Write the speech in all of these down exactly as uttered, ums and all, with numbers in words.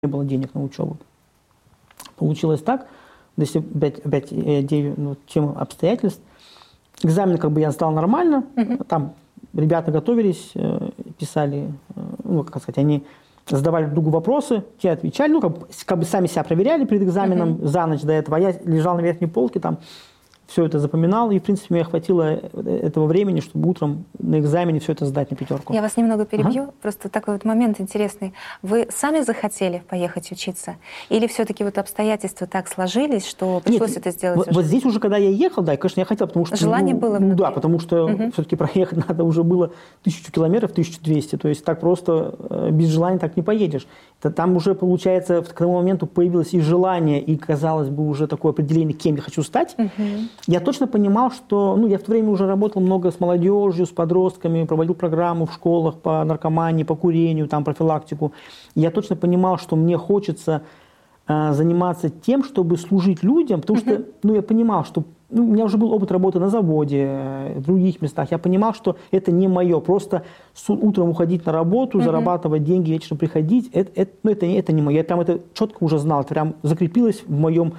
не было денег на учебу. Получилось так, если опять, опять ну, тема обстоятельств. Экзамен как бы я сдал нормально, uh-huh. там ребята готовились, писали, ну, как сказать, они задавали друг другу вопросы, те отвечали, ну, как, как бы сами себя проверяли перед экзаменом uh-huh. за ночь до этого, а я лежал на верхней полке, там все это запоминал, и, в принципе, мне хватило этого времени, чтобы утром на экзамене все это сдать на пятерку. Я вас немного перебью, ага. просто такой вот момент интересный. Вы сами захотели поехать учиться? Или все-таки вот обстоятельства так сложились, что пришлось Нет, это сделать вот, уже? вот здесь уже, когда я ехал, да, конечно, я хотел, потому что... Желание ну, было внутри? Да, потому что угу. все-таки проехать надо уже было тысячу километров, тысячу двести, то есть так просто без желания так не поедешь. Там уже, получается, к тому моменту появилось и желание, и, казалось бы, уже такое определение, кем я хочу стать. Угу. Я точно понимал, что... Ну, я в то время уже работал много с молодежью, с подростками, проводил программу в школах по наркомании, по курению, там, профилактику. Я точно понимал, что мне хочется э, заниматься тем, чтобы служить людям, потому угу. что, ну, я понимал, что... Ну, у меня уже был опыт работы на заводе, э, в других местах. Я понимал, что это не мое. Просто с, утром уходить на работу, угу. зарабатывать деньги, вечером приходить, это, это, ну, это, это не мое. Я прям это четко уже знал, это прям закрепилось в моем...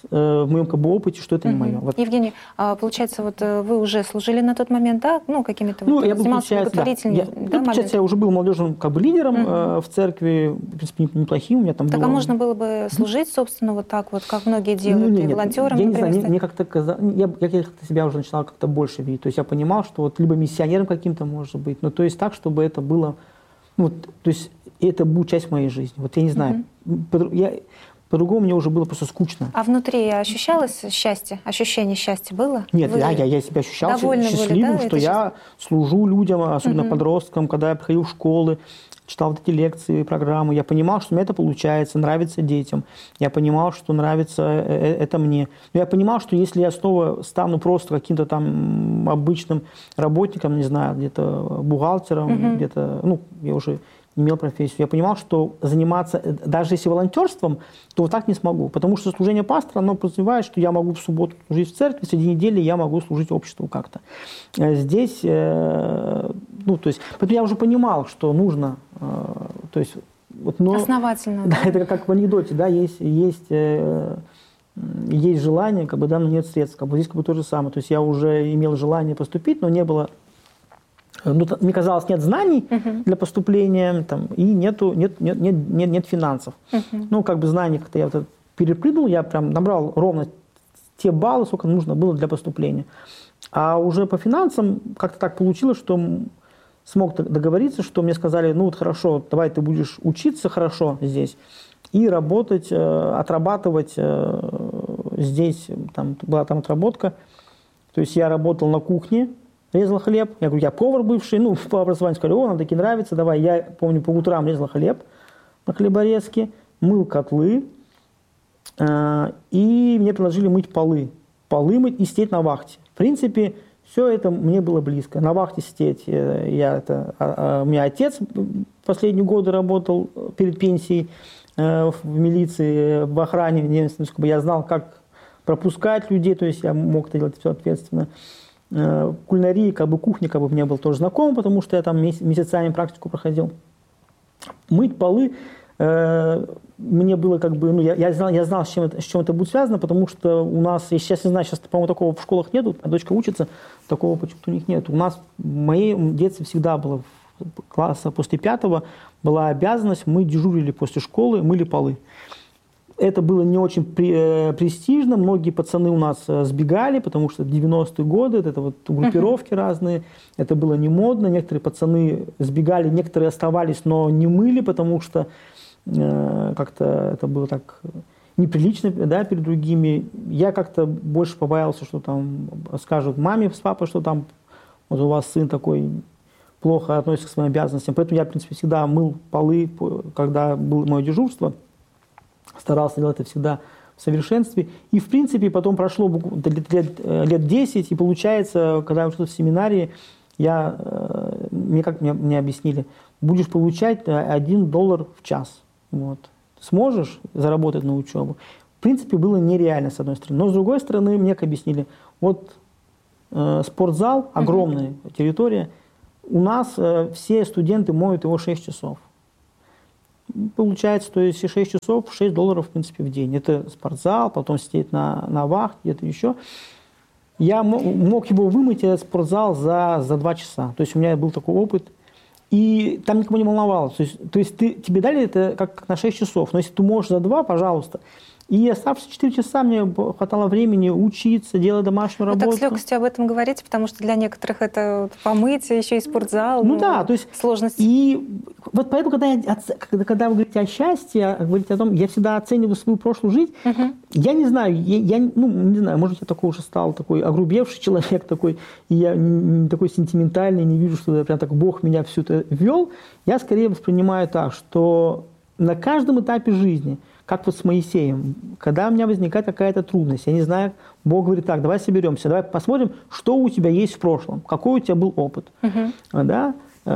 в моем как бы, опыте, что это не мое. Uh-huh. Вот. Евгений, а, получается, вот вы уже служили на тот момент, да, ну, какими-то ну, вот, я был, благотворительными, да, я, да, ну, получается, я уже был молодежным как бы лидером uh-huh. э, в церкви, в принципе, неплохим. У меня там так было... а можно было бы служить, собственно, вот так вот, как многие делают, ну, нет, и нет, волонтером, я например, не знаю, мне, мне как-то казалось, я, я как-то себя уже начинал как-то больше видеть. То есть я понимал, что вот либо миссионером каким-то может быть, но то есть так, чтобы это было, ну, то есть это будет часть моей жизни. Вот я не знаю, uh-huh. я... По-другому мне уже было просто скучно. А внутри ощущалось счастье? Ощущение счастья было? Нет, Вы я, я, я себя ощущал счастливым, были, да? что я сейчас... служу людям, особенно угу. подросткам, когда я приходил в школы, читал вот эти лекции, программы. Я понимал, что мне это получается, нравится детям. Я понимал, что нравится это мне. Но я понимал, что если я снова стану просто каким-то там обычным работником, не знаю, где-то бухгалтером, угу. где-то, ну, я уже... имел профессию. Я понимал, что заниматься, даже если волонтерством, то вот так не смогу. Потому что служение пастора, оно подразумевает, что я могу в субботу служить в церкви, среди недели я могу служить обществу как-то. Здесь, э, ну, то есть, поэтому я уже понимал, что нужно, э, то есть, вот, но, основательно. Да, да? это как в анекдоте, да, есть, есть, э, есть желание, как бы, да, но нет средств. Как бы здесь как бы то же самое. То есть я уже имел желание поступить, но не было. Ну, мне казалось, нет знаний uh-huh. для поступления, там, и нету, нет, нет, нет, нет, нет финансов. Uh-huh. Ну, как бы знаний как-то я вот перепрыгнул, я прям набрал ровно те баллы, сколько нужно было для поступления. А уже по финансам как-то так получилось, что смог договориться, что мне сказали, ну вот хорошо, давай ты будешь учиться хорошо здесь и работать, отрабатывать здесь, там была там отработка. То есть я работал на кухне, резал хлеб. Я говорю, я повар бывший, ну, по образованию сказали, о, нам таки нравится, давай. Я, помню, по утрам резал хлеб на хлеборезке, мыл котлы, э, и мне предложили мыть полы. Полы мыть и сидеть на вахте. В принципе, все это мне было близко. На вахте сидеть, э, я, это, а, а, у меня отец последние годы работал перед пенсией э, в милиции, в охране. Я знал, как пропускать людей, то есть я мог это делать все ответственно. Кулинарии, как бы кухни, как бы мне был тоже знаком, потому что я там месяцами практику проходил. Мыть полы э, мне было как бы, ну, я, я знал, я знал с, чем это, с чем это будет связано, потому что у нас, я сейчас не знаю, сейчас, по-моему, такого в школах нету, а дочка учится, такого почему-то у них нет. У нас в моем детстве всегда было, класса после пятого, была обязанность, мы дежурили после школы, мыли полы. Это было не очень престижно, многие пацаны у нас сбегали, потому что девяностые годы, это вот группировки uh-huh. разные, это было не модно, некоторые пацаны сбегали, некоторые оставались, но не мыли, потому что э, как-то это было так неприлично, да, перед другими. Я как-то больше побоялся, что там скажут маме с папой, что там вот у вас сын такой плохо относится к своим обязанностям, поэтому я, в принципе, всегда мыл полы, когда было мое дежурство. Старался делать это всегда в совершенстве. И, в принципе, потом прошло лет, лет, лет десять, и получается, когда я учился в семинарии, я, мне как мне, мне объяснили, будешь получать один доллар в час. Вот. Сможешь заработать на учебу? В принципе, было нереально, с одной стороны. Но, с другой стороны, мне как объяснили, вот э, спортзал, огромная mm-hmm. территория, у нас э, все студенты моют его шесть часов. получается, то есть шесть часов, шесть долларов, в принципе, в день. Это спортзал, потом сидеть на, на вахте, где-то еще. Я мог, мог его вымыть, этот спортзал, за, за два часа. То есть у меня был такой опыт. И там никого не волновало. То есть, то есть ты, тебе дали это как, как на шесть часов. Но если ты можешь за два, пожалуйста. И оставшиеся четыре часа мне хватало времени учиться, делать домашнюю работу. Вы так с легкостью об этом говорите, потому что для некоторых это помыть, еще и спортзал. Ну, ну да, то есть сложности. И вот поэтому, когда, я, когда, когда вы говорите о счастье, говорите о том, я всегда оцениваю свою прошлую жизнь, угу. я не знаю, я, я ну, не знаю, может, я такой уже стал такой огрубевший человек такой, и я не такой сентиментальный, не вижу, что прям так Бог меня всю это вел. Я скорее воспринимаю так, что на каждом этапе жизни, как вот с Моисеем, когда у меня возникает какая-то трудность, я не знаю, Бог говорит, так, давай соберемся, давай посмотрим, что у тебя есть в прошлом, какой у тебя был опыт. Uh-huh. Да?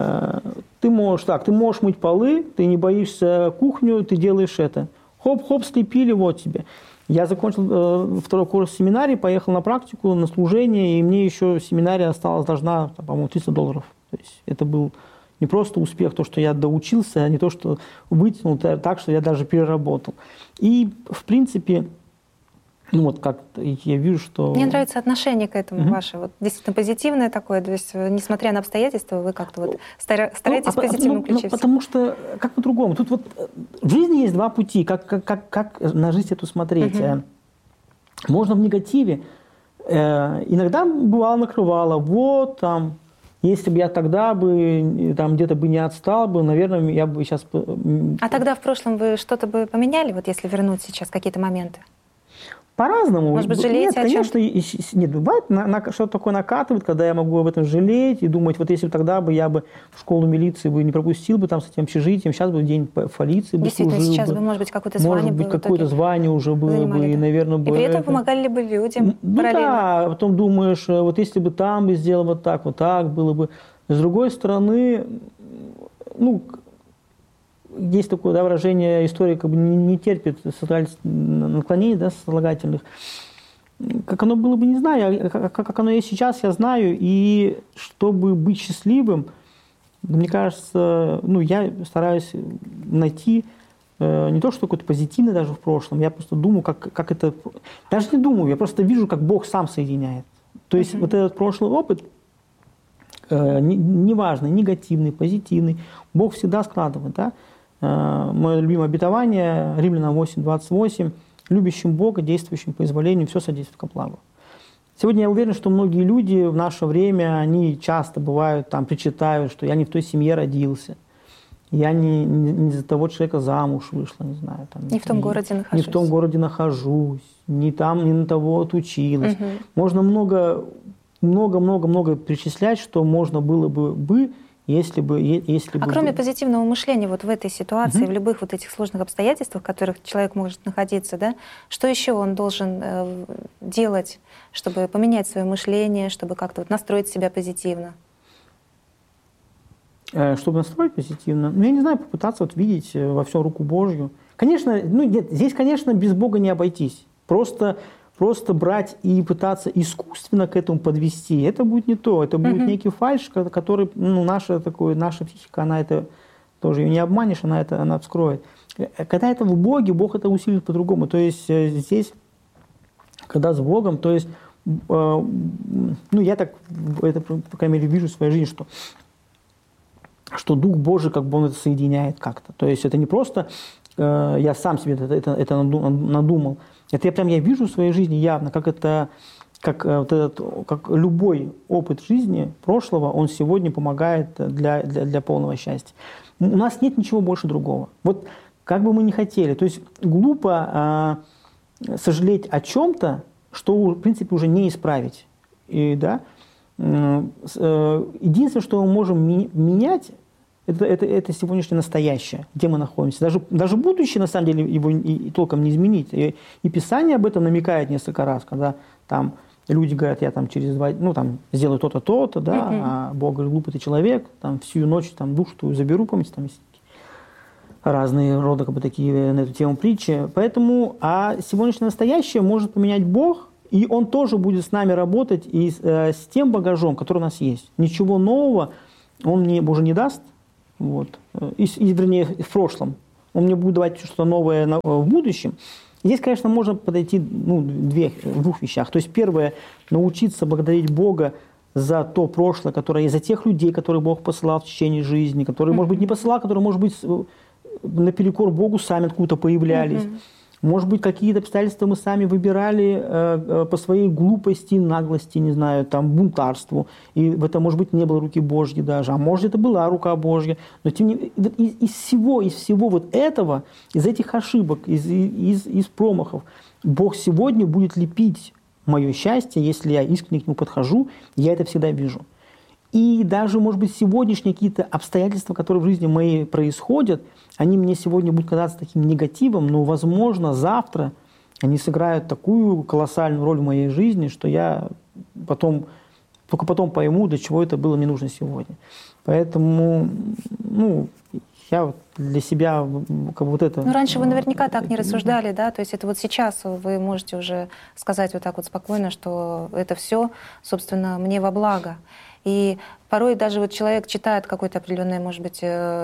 Ты можешь так, ты можешь мыть полы, ты не боишься кухню, ты делаешь это. Хоп-хоп, слепили, вот тебе. Я закончил э, второй курс семинарии, поехал на практику, на служение, и мне еще семинария осталась должна, по-моему, триста долларов. То есть это был не просто успех, то, что я доучился, а не то, что вытянул так, что я даже переработал. И, в принципе, ну вот как я вижу, что... Мне нравится отношение к этому mm-hmm. ваше, вот действительно позитивное такое, то есть несмотря на обстоятельства, вы как-то вот стараетесь ну, позитивно ну, включиться. Ну, потому что, как по-другому, тут вот в жизни есть два пути, как, как, как, как на жизнь эту смотреть. Mm-hmm. Можно в негативе, иногда бывало накрывало, вот там... Если бы я тогда бы там где-то бы не отстал бы, наверное, я бы сейчас... А тогда в прошлом вы что-то бы поменяли, вот если вернуть сейчас какие-то моменты? По-разному. Может быть, жалеете Нет, о конечно, чем? Нет, бывает, на, на, что-то такое накатывает, когда я могу об этом жалеть и думать, вот если бы тогда бы я бы в школу милиции бы не пропустил бы там с этим общежитием, сейчас бы день полиции бы Действительно, служил сейчас бы. бы, может быть, какое-то звание Может быть, какое-то звание уже было занимали, бы, и, да. наверное, бы... И при этом это... помогали бы людям ну, параллельно. Да, потом думаешь, вот если бы там бы сделал вот так, вот так было бы. С другой стороны, ну, есть такое да, выражение, история как бы не, не терпит наклонений да, сослагательных. Как оно было бы, не знаю, как, как оно есть сейчас, я знаю. И чтобы быть счастливым, мне кажется, ну, я стараюсь найти э, не то, что какое-то позитивное даже в прошлом, я просто думаю, как, как это... Даже не думаю, я просто вижу, как Бог сам соединяет. То есть uh-huh. вот этот прошлый опыт, неважно, негативный, позитивный, Бог всегда складывает. Да? Мое любимое обетование, Римлянам восемь двадцать восемь, любящим Бога, действующим по изволению, все содействует ко благу. Сегодня я уверен, что многие люди в наше время, они часто бывают, там, причитают, что я не в той семье родился, я не, не, не за того человека замуж вышла, не знаю. Там, не в том не, городе нахожусь. Не в том городе нахожусь, не там, не на того отучилась. Угу. Можно много... много-много-много перечислять, что можно было бы, бы если бы... Если а бы кроме бы... позитивного мышления вот в этой ситуации, угу. в любых вот этих сложных обстоятельствах, в которых человек может находиться, да, что еще он должен э, делать, чтобы поменять свое мышление, чтобы как-то вот настроить себя позитивно? Э, чтобы настроить позитивно? Ну, я не знаю, попытаться вот видеть во всем руку Божью. Конечно, ну, нет, здесь, конечно, без Бога не обойтись. Просто... Просто брать и пытаться искусственно к этому подвести, это будет не то. Это будет uh-huh. некий фальшь, который, ну, наша, такое, наша психика, она это тоже ее не обманешь, она это она вскроет. Когда это в Боге, Бог это усилит по-другому. То есть здесь, когда с Богом, то есть, э, ну, я так, это, по крайней мере, вижу в своей жизни, что, что Дух Божий, как бы он это соединяет как-то. То есть это не просто э, я сам себе это, это, это надумал. Это я прям я вижу в своей жизни явно, как это, как, вот этот, как любой опыт жизни прошлого, он сегодня помогает для, для, для полного счастья. У нас нет ничего больше другого. Вот как бы мы ни хотели. То есть глупо э, сожалеть о чем-то, что, в принципе, уже не исправить. И, да, э, э, единственное, что мы можем ми- менять, Это, это, это сегодняшнее настоящее, где мы находимся. Даже, даже будущее, на самом деле, его и, и толком не изменить. И, и Писание об этом намекает несколько раз, когда там люди говорят, я там через два, ну там сделаю то-то, то-то, да, uh-huh. а Бог говорит, глупый ты человек, там всю ночь там душу твою заберу, помните, там есть разные рода как бы такие на эту тему притчи. Поэтому, а сегодняшнее настоящее может поменять Бог, и Он тоже будет с нами работать и э, с тем багажом, который у нас есть. Ничего нового Он мне уже не даст. Вот. И, и, вернее, в прошлом. он мне будет давать что-то новое в будущем. Здесь, конечно, можно подойти ну, две, в двух вещах. То есть первое, научиться благодарить Бога за то прошлое, которое есть, за тех людей, которые Бог посылал в течение жизни, которые, может быть, не посылал, которые, может быть, наперекор Богу сами откуда-то появлялись. Mm-hmm. Может быть, какие-то обстоятельства мы сами выбирали э, по своей глупости, наглости, не знаю, там, бунтарству. И в этом, может быть, не было руки Божьей даже. А может, это была рука Божья. Но тем не менее, из, из всего, из всего вот этого, из этих ошибок, из, из, из промахов, Бог сегодня будет лепить мое счастье, если я искренне к нему подхожу, я это всегда вижу. И даже, может быть, сегодняшние какие-то обстоятельства, которые в жизни моей происходят, они мне сегодня будут казаться таким негативом, но, возможно, завтра они сыграют такую колоссальную роль в моей жизни, что я потом, только потом пойму, для чего это было мне нужно сегодня. Поэтому, ну, я для себя как бы вот это... Ну, раньше вы наверняка так не рассуждали, да? То есть это вот сейчас вы можете уже сказать вот так вот спокойно, что это все, собственно, мне во благо. И порой даже вот человек читает какой-то определенный, может быть,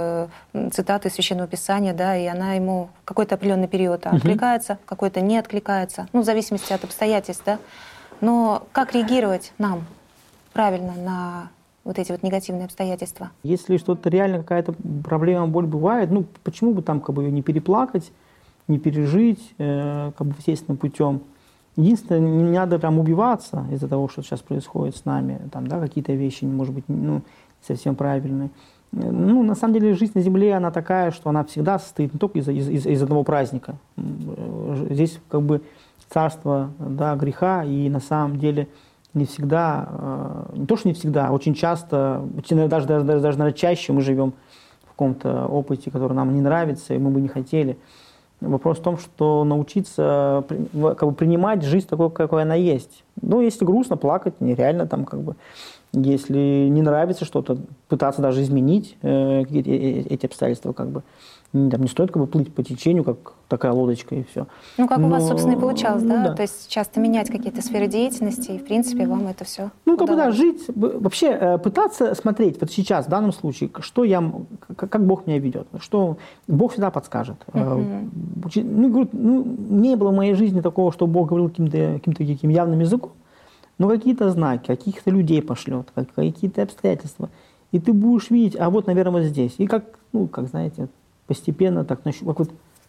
цитаты Священного Писания, да, и она ему в какой-то определенный период uh-huh. откликается, какой-то не откликается, ну, в зависимости от обстоятельств, да. Но как реагировать нам правильно на вот эти вот негативные обстоятельства? Если что-то реально какая-то проблема, боль бывает, ну, почему бы там как бы ее не переплакать, не пережить, э, как бы естественным путем. Единственное, не надо там убиваться из-за того, что сейчас происходит с нами, там, да, какие-то вещи, может быть, ну, не совсем правильные. Ну, на самом деле, жизнь на Земле, она такая, что она всегда состоит не только из, из, из одного праздника. Здесь как бы царство, да, греха, и на самом деле не всегда, не то, что не всегда, а очень часто, даже, даже, даже, даже наверное, чаще мы живем в каком-то опыте, который нам не нравится, и мы бы не хотели. Вопрос в том, что научиться как бы, принимать жизнь такой, какой она есть. Ну, если грустно, плакать, нереально там как бы. Если не нравится что-то, пытаться даже изменить э, эти обстоятельства, как бы. Там не стоит как бы плыть по течению, как такая лодочка, и все. Ну, как Но, у вас, собственно, и получалось, да? да? То есть часто менять какие-то сферы деятельности, и, в принципе, вам это все Ну, как бы, да, жить, вообще пытаться смотреть, вот сейчас, в данном случае, что я, как Бог меня ведет, что Бог всегда подскажет. Uh-huh. Ну, говорю, ну, не было в моей жизни такого, что Бог говорил каким-то, каким-то таким явным языком, но какие-то знаки, каких-то людей пошлет, какие-то обстоятельства. И ты будешь видеть, а вот, наверное, вот здесь. И как, ну, как знаете, постепенно так нащуп, как вот,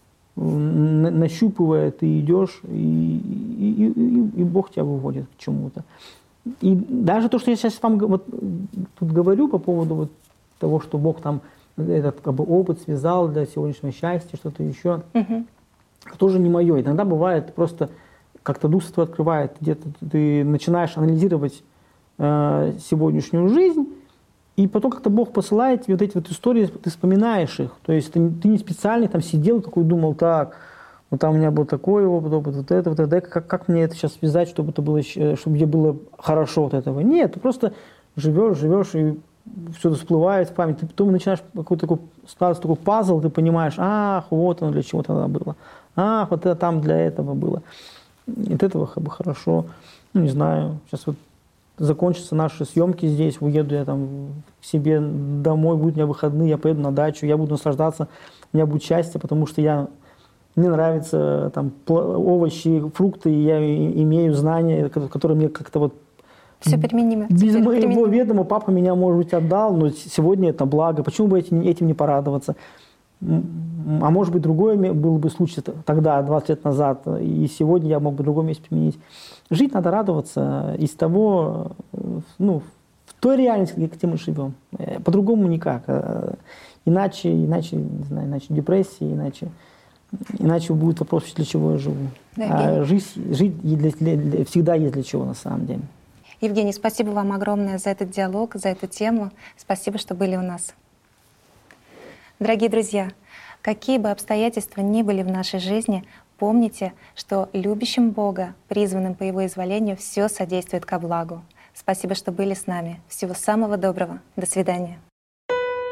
нащупывая, ты идешь, и, и, и, и Бог тебя выводит к чему-то. И даже то, что я сейчас вам вот, тут говорю по поводу вот того, что Бог там этот как бы, опыт связал для сегодняшнего счастья, что-то еще, угу. тоже не мое. Иногда бывает просто как-то Дух Святой открывает, где-то ты начинаешь анализировать э, сегодняшнюю жизнь, и потом как-то Бог посылает тебе вот эти вот истории, ты вспоминаешь их. То есть ты, ты не специально там сидел такой, думал, так, вот там у меня был такой опыт, опыт вот это, вот это, как, как мне это сейчас связать, чтобы это было, чтобы мне было хорошо от этого. Нет, ты просто живешь, живешь, и все это всплывает в память. Ты потом начинаешь какой-то такой, складывать такой пазл, ты понимаешь, ах, вот оно для чего тогда было. Ах, вот это там для этого было. И от этого как бы хорошо, ну не знаю, сейчас вот закончатся наши съемки здесь, уеду я там к себе домой, будут у меня выходные, я поеду на дачу, я буду наслаждаться, у меня будет счастье, потому что я, мне нравятся там овощи, фрукты, и я имею знания, которые мне как-то вот все применимо. Без моего применимо. ведома папа меня, может быть, отдал, но сегодня это благо, почему бы этим, этим не порадоваться? А может быть, другой был бы случай тогда, двадцать лет назад, и сегодня я мог бы в другом месте применить. Жить надо радоваться из того, ну, в той реальности, где мы живем. По-другому никак. Иначе, иначе, не знаю, иначе депрессия, иначе, иначе будет вопрос, для чего я живу. Да, а жить, жить для, для, для, всегда есть для чего на самом деле. Евгений, спасибо вам огромное за этот диалог, за эту тему. Спасибо, что были у нас. Дорогие друзья, какие бы обстоятельства ни были в нашей жизни, помните, что любящим Бога, призванным по Его изволению, все содействует ко благу. Спасибо, что были с нами. Всего самого доброго. До свидания.